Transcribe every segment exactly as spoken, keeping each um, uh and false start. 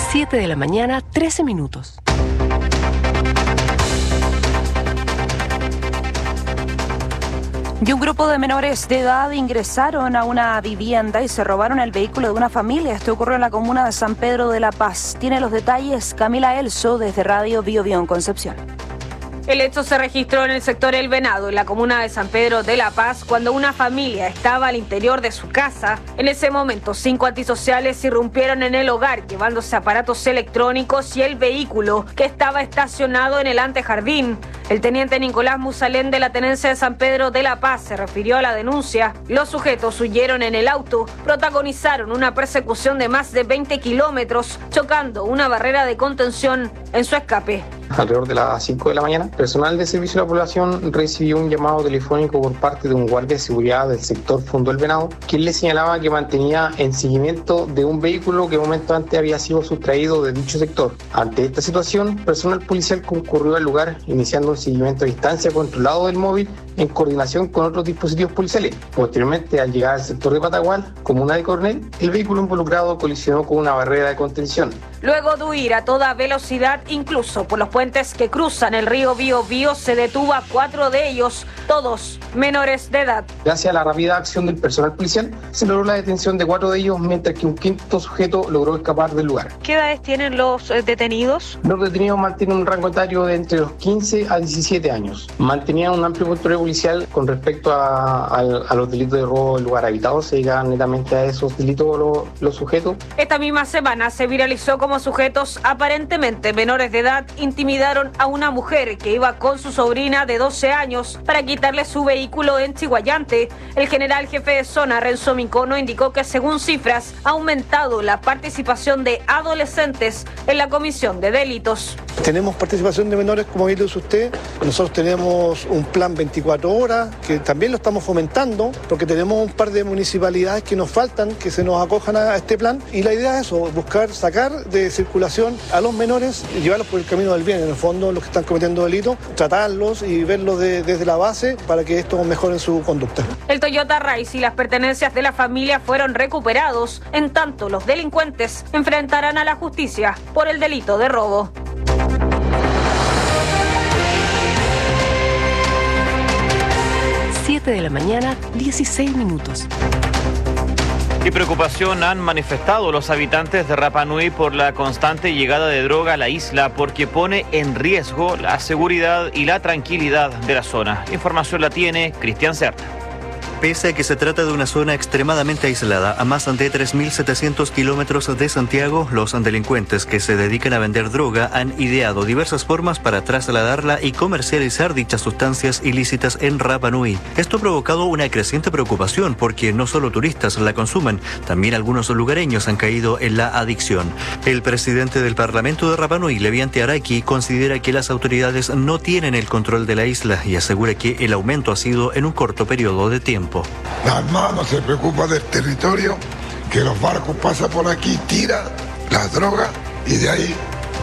siete de la mañana, trece minutos. Y un grupo de menores de edad ingresaron a una vivienda y se robaron el vehículo de una familia. Esto ocurrió en la comuna de San Pedro de la Paz. Tiene los detalles Camila Elso desde Radio Bio Bio en Concepción. El hecho se registró en el sector El Venado, en la comuna de San Pedro de la Paz, cuando una familia estaba al interior de su casa. En ese momento, cinco antisociales irrumpieron en el hogar, llevándose aparatos electrónicos y el vehículo que estaba estacionado en el antejardín. El teniente Nicolás Musalén de la Tenencia de San Pedro de la Paz se refirió a la denuncia. Los sujetos huyeron en el auto, protagonizaron una persecución de más de veinte kilómetros, chocando una barrera de contención en su escape. Alrededor de las cinco de la mañana, personal de servicio a la población recibió un llamado telefónico por parte de un guardia de seguridad del sector Fondo El Venado, quien le señalaba que mantenía en seguimiento de un vehículo que momentos antes había sido sustraído de dicho sector. Ante esta situación, personal policial concurrió al lugar, iniciando un seguimiento a distancia controlado del móvil en coordinación con otros dispositivos policiales. Posteriormente, al llegar al sector de Patagual, comuna de Coronel, el vehículo involucrado colisionó con una barrera de contención. Luego de huir a toda velocidad, incluso por los puentes que cruzan el río Bio Bio, se detuvo a cuatro de ellos, todos menores de edad. Gracias a la rápida acción del personal policial, se logró la detención de cuatro de ellos, mientras que un quinto sujeto logró escapar del lugar. ¿Qué edades tienen los eh, detenidos? Los detenidos mantienen un rango etario de entre los quince a diecisiete años. Mantenían un amplio control policial con respecto a, a, a los delitos de robo en lugar habitado. Se dedicaban netamente a esos delitos los, los sujetos. Esta misma semana se viralizó como sujetos aparentemente menores de edad intimidaron a una mujer que iba con su sobrina de doce años para quitarle su vehículo en Chiguayante. El general jefe de zona, Renzo Mincono, indicó que según cifras ha aumentado la participación de adolescentes en la comisión de delitos. Tenemos participación de menores, como bien lo dice usted. Nosotros tenemos un plan veinticuatro horas, que también lo estamos fomentando, porque tenemos un par de municipalidades que nos faltan, que se nos acojan a este plan. Y la idea es eso, buscar sacar de circulación a los menores y llevarlos por el camino del bien. En el fondo, los que están cometiendo delitos, tratarlos y verlos de, desde la base para que estos mejoren su conducta. El Toyota Rise y las pertenencias de la familia fueron recuperados. En tanto, los delincuentes enfrentarán a la justicia por el delito de robo. siete de la mañana, dieciséis minutos. Y preocupación han manifestado los habitantes de Rapa Nui por la constante llegada de droga a la isla, porque pone en riesgo la seguridad y la tranquilidad de la zona. Información la tiene Cristian Cerda. Pese a que se trata de una zona extremadamente aislada, a más de tres mil setecientos kilómetros de Santiago, los delincuentes que se dedican a vender droga han ideado diversas formas para trasladarla y comercializar dichas sustancias ilícitas en Rapa Nui. Esto ha provocado una creciente preocupación porque no solo turistas la consumen, también algunos lugareños han caído en la adicción. El presidente del Parlamento de Rapa Nui, Leviante Araki, considera que las autoridades no tienen el control de la isla y asegura que el aumento ha sido en un corto periodo de tiempo. La Armada no se preocupa del territorio, que los barcos pasan por aquí, tiran las drogas y de ahí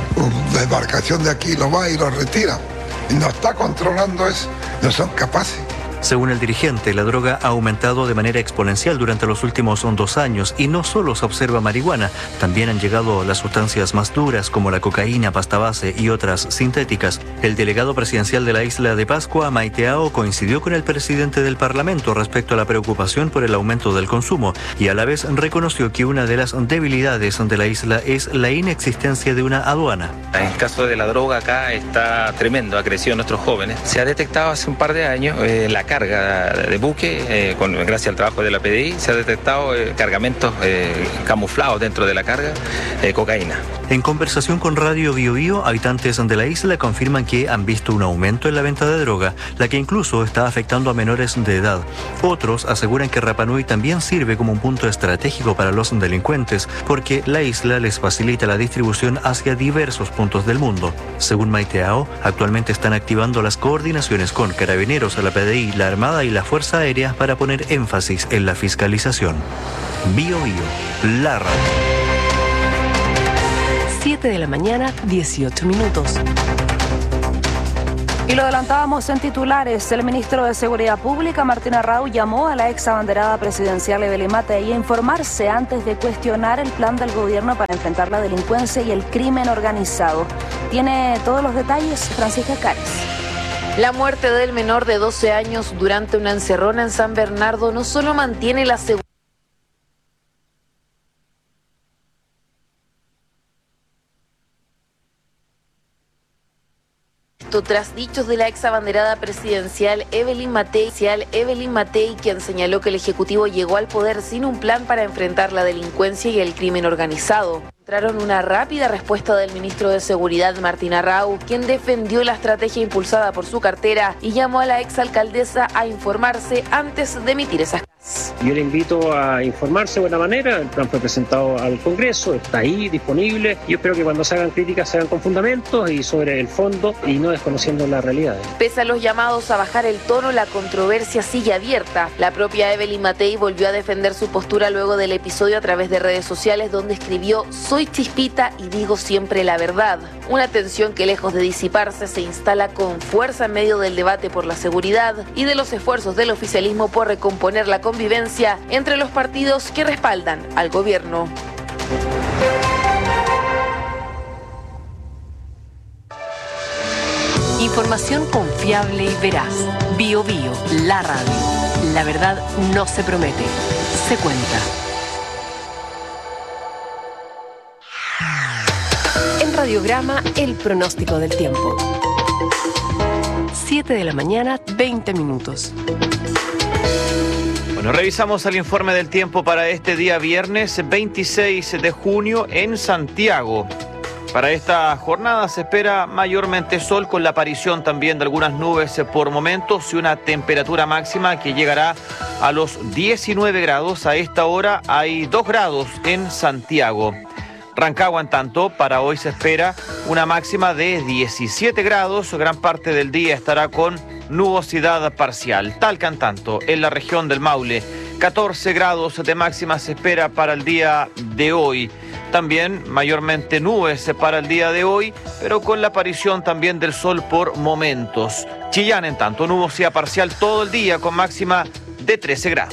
una embarcación de aquí lo va y lo retira. Y no está controlando eso, no son capaces. Según el dirigente, la droga ha aumentado de manera exponencial durante los últimos dos años y no solo se observa marihuana, también han llegado las sustancias más duras como la cocaína, pasta base y otras sintéticas. El delegado presidencial de la isla de Pascua, Maiteao, coincidió con el presidente del Parlamento respecto a la preocupación por el aumento del consumo y a la vez reconoció que una de las debilidades de la isla es la inexistencia de una aduana. El caso de la droga acá está tremendo, ha crecido en nuestros jóvenes. Se ha detectado hace un par de años eh, la carga de buque, eh, con, gracias al trabajo de la P D I, se ha detectado eh, cargamentos eh, camuflados dentro de la carga, eh, cocaína. En conversación con Radio Bio Bio, habitantes de la isla confirman que han visto un aumento en la venta de droga, la que incluso está afectando a menores de edad. Otros aseguran que Rapa Nui también sirve como un punto estratégico para los delincuentes, porque la isla les facilita la distribución hacia diversos puntos del mundo. Según Maiteao, actualmente están activando las coordinaciones con carabineros, la P D I, la Armada y la Fuerza Aérea para poner énfasis en la fiscalización. Bio Bio, la radio. siete de la mañana, dieciocho minutos. Y lo adelantábamos en titulares. El ministro de Seguridad Pública, Martín Arrau, llamó a la ex abanderada presidencial Evelyn Matei a informarse antes de cuestionar el plan del gobierno para enfrentar la delincuencia y el crimen organizado. Tiene todos los detalles Francisca Cares. La muerte del menor de doce años durante una encerrona en San Bernardo no solo mantiene la seguridad. Tras dichos de la ex abanderada presidencial Evelyn Matei, Evelyn Matei, quien señaló que el Ejecutivo llegó al poder sin un plan para enfrentar la delincuencia y el crimen organizado. Encontraron una rápida respuesta del ministro de Seguridad, Martín Arrau, quien defendió la estrategia impulsada por su cartera y llamó a la exalcaldesa a informarse antes de emitir esas casas. Yo le invito a informarse de buena manera. El plan fue presentado al Congreso, está ahí disponible. Yo espero que cuando se hagan críticas se hagan con fundamentos y sobre el fondo y no desconociendo la realidad. Pese a los llamados a bajar el tono, la controversia sigue abierta. La propia Evelyn Matei volvió a defender su postura luego del episodio a través de redes sociales, donde escribió: "Soy chispita y digo siempre la verdad". Una tensión que, lejos de disiparse, se instala con fuerza en medio del debate por la seguridad y de los esfuerzos del oficialismo por recomponer la convivencia entre los partidos que respaldan al gobierno. Información confiable y veraz. Bio Bio, la radio. La verdad no se promete, se cuenta. En Radiograma, el pronóstico del tiempo. siete de la mañana, veinte minutos. Bueno, revisamos el informe del tiempo para este día viernes veintiséis de junio en Santiago. Para esta jornada se espera mayormente sol, con la aparición también de algunas nubes por momentos y una temperatura máxima que llegará a los diecinueve grados. A esta hora hay dos grados en Santiago. Rancagua, en tanto, para hoy se espera una máxima de diecisiete grados. Gran parte del día estará con nubosidad parcial. Talca, en tanto, en la región del Maule, catorce grados de máxima se espera para el día de hoy. También mayormente nubes para el día de hoy, pero con la aparición también del sol por momentos. Chillán, en tanto, nubosidad parcial todo el día con máxima de trece grados.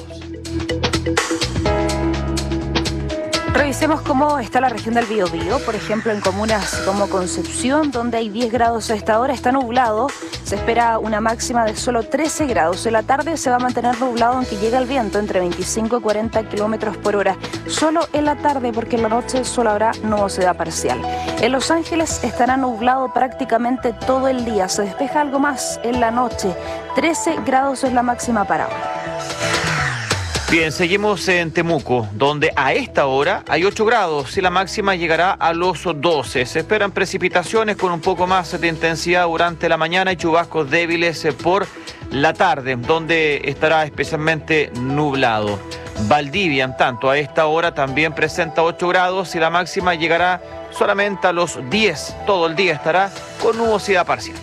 Revisemos cómo está la región del Biobío. Por ejemplo, en comunas como Concepción, donde hay diez grados a esta hora, está nublado. Se espera una máxima de solo trece grados. En la tarde se va a mantener nublado, aunque llega el viento entre veinticinco y cuarenta kilómetros por hora. Solo en la tarde, porque en la noche solo habrá nubosidad parcial. En Los Ángeles estará nublado prácticamente todo el día. Se despeja algo más en la noche. trece grados es la máxima para hoy. Bien, seguimos en Temuco, donde a esta hora hay ocho grados y la máxima llegará a los doce. Se esperan precipitaciones con un poco más de intensidad durante la mañana y chubascos débiles por la tarde, donde estará especialmente nublado. Valdivia, en tanto, a esta hora también presenta ocho grados y la máxima llegará solamente a los diez. Todo el día estará con nubosidad parcial.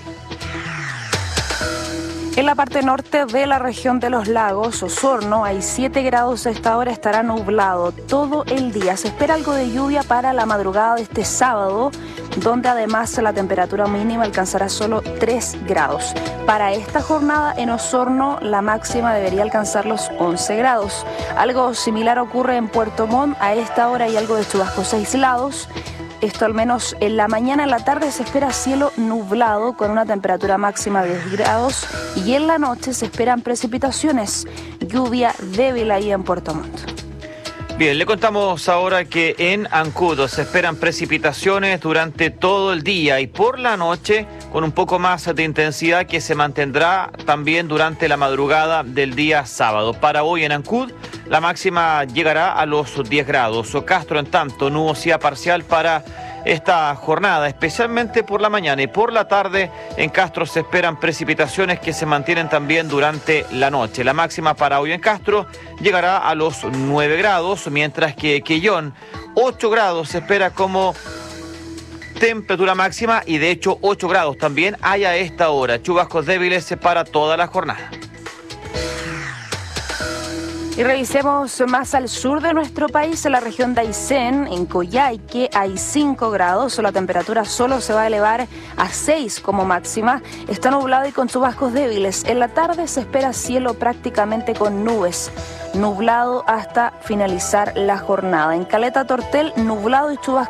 En la parte norte de la región de los lagos, Osorno, hay siete grados. A esta hora estará nublado todo el día. Se espera algo de lluvia para la madrugada de este sábado, donde además la temperatura mínima alcanzará solo tres grados. Para esta jornada en Osorno, la máxima debería alcanzar los once grados. Algo similar ocurre en Puerto Montt. A esta hora hay algo de chubascos aislados. Esto al menos en la mañana. En la tarde se espera cielo nublado con una temperatura máxima de diez grados y en la noche se esperan precipitaciones, lluvia débil ahí en Puerto Montt. Bien, le contamos ahora que en Ancud se esperan precipitaciones durante todo el día y por la noche con un poco más de intensidad que se mantendrá también durante la madrugada del día sábado. Para hoy en Ancud la máxima llegará a los diez grados. Castro, en tanto, nubosidad parcial para esta jornada, especialmente por la mañana y por la tarde. En Castro se esperan precipitaciones que se mantienen también durante la noche. La máxima para hoy en Castro llegará a los nueve grados, mientras que Quellón, ocho grados se espera como temperatura máxima y de hecho ocho grados también hay a esta hora. Chubascos débiles para toda la jornada. Y revisemos más al sur de nuestro país, en la región de Aysén, en Coyhaique, hay cinco grados, la temperatura solo se va a elevar a seis como máxima. Está nublado y con chubascos débiles. En la tarde se espera cielo prácticamente con nubes, nublado hasta finalizar la jornada. En Caleta Tortel, nublado y chubascos